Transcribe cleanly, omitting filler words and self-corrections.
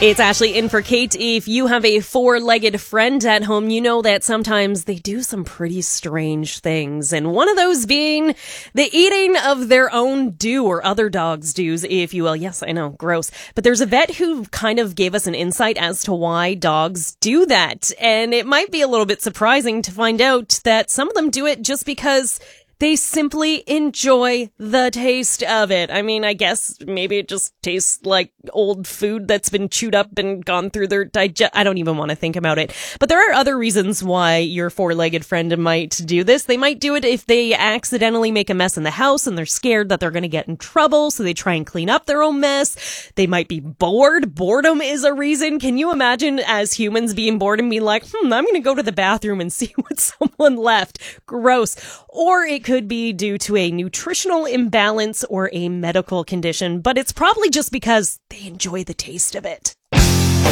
It's Ashley in for Kate. If you have a four-legged friend at home, you know that sometimes they do some pretty strange things. And one of those being the eating of their own dew, or other dogs' dews, if you will. Yes, I know, gross. But there's a vet who kind of gave us an insight as to why dogs do that. And it might be a little bit surprising to find out that some of them do it just because they simply enjoy the taste of it. I mean, I guess maybe it just tastes like old food that's been chewed up and gone through their I don't even want to think about it. But there are other reasons why your four-legged friend might do this. They might do it if they accidentally make a mess in the house and they're scared that they're going to get in trouble, so they try and clean up their own mess. They might be bored. Boredom is a reason. Can you imagine as humans being bored and being like, I'm going to go to the bathroom and see what someone left? Gross. Or it could be due to a nutritional imbalance or a medical condition, but it's probably just because they enjoy the taste of it.